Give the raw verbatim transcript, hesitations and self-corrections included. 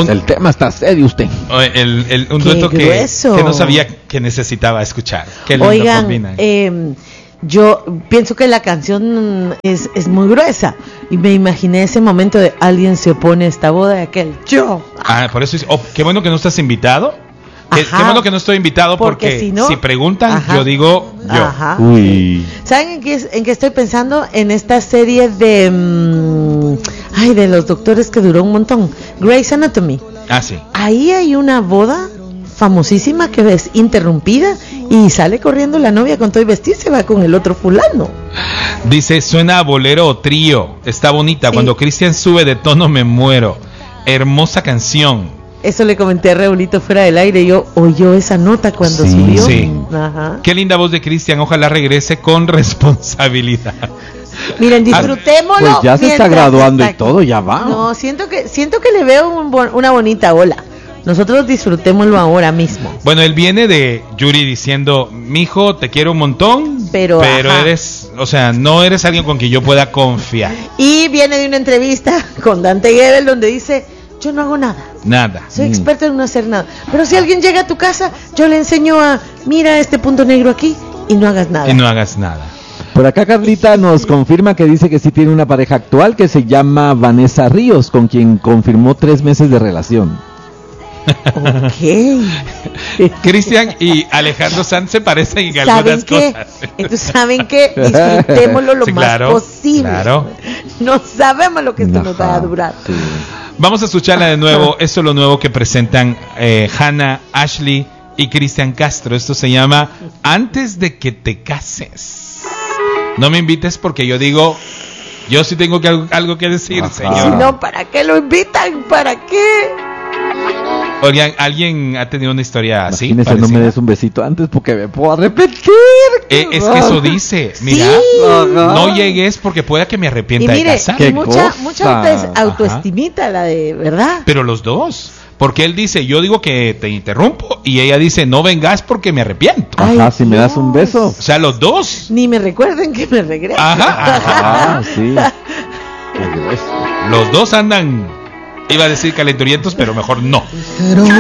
Un, el tema está serio usted. El, el, un dueto que, que no sabía que necesitaba escuchar. Qué lindo. Oigan, eh, yo pienso que la canción es, es muy gruesa y me imaginé ese momento de alguien se opone a esta boda de aquel yo. Ah, por eso es, oh, qué bueno que no estás invitado. Qué, qué bueno que no estoy invitado porque, porque si, no, si preguntan, ajá, yo digo yo. Ajá. Uy. ¿Saben en qué, en qué estoy pensando? En esta serie de mmm, ay, de los doctores que duró un montón, Grey's Anatomy. Ah, sí. Ahí hay una boda famosísima que es interrumpida y sale corriendo la novia con todo y vestido y se va con el otro fulano. Dice, suena a bolero o trío, está bonita, sí. Cuando Cristian sube de tono me muero. Hermosa canción. Eso le comenté a Raulito fuera del aire, yo oyó esa nota cuando sí, subió. Sí. Ajá. Qué linda voz de Cristian, ojalá regrese con responsabilidad. Miren, disfrutémoslo. Pues ya se está graduando y todo, ya va. No, siento que siento que le veo un bon, una bonita ola. Nosotros disfrutémoslo ahora mismo. Bueno, él viene de Yuri diciendo, mijo, te quiero un montón, pero, pero eres, o sea, no eres alguien con quien yo pueda confiar. Y viene de una entrevista con Dante Gebel donde dice, yo no hago nada. Nada. Soy experto en no hacer nada. Pero si alguien llega a tu casa, yo le enseño a, mira este punto negro aquí y no hagas nada. Y no hagas nada. Por acá Carlita nos confirma que dice que sí tiene una pareja actual que se llama Vanessa Ríos, con quien confirmó tres meses de relación. Ok. Cristian y Alejandro Sanz se parecen en algunas qué? cosas. Entonces, ¿saben qué? Disfrutémoslo lo sí, más claro, posible. Claro. No sabemos lo que esto Ajá, nos va a durar. Sí. Vamos a escucharla de nuevo. Esto es lo nuevo que presentan eh, Hannah, Ashley y Cristian Castro. Esto se llama Antes de que te cases. No me invites porque yo digo, yo sí tengo que, algo, algo que decir, Ajá. señor. Si no, ¿para qué lo invitan? ¿Para qué? Oigan, ¿alguien ha tenido una historia así? Imagínese, no me des un besito antes porque me puedo arrepentir. Eh, es que eso dice, mira, sí. no llegues porque pueda que me arrepienta y mire, de casar. Y mucha, mucha autoestimita la de, ¿verdad? Pero los dos, porque él dice, yo digo que te interrumpo y ella dice, no vengas porque me arrepiento. Ay, Ajá, si Dios. Me das un beso. O sea, los dos. Ni me recuerden que me regrese. Ajá, Ajá sí. Los dos andan... Iba a decir calenturientos, pero mejor no.